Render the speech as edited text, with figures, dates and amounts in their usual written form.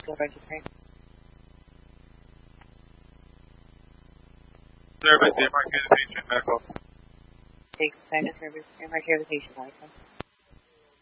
Field registry. Service, emergency the patient medical. Take time to service, emergency the patient medical.